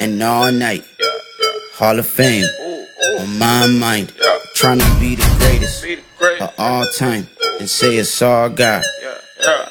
Partying all night. Hall of Fame on my mind. Trying to be the greatest of all time and say it's all God.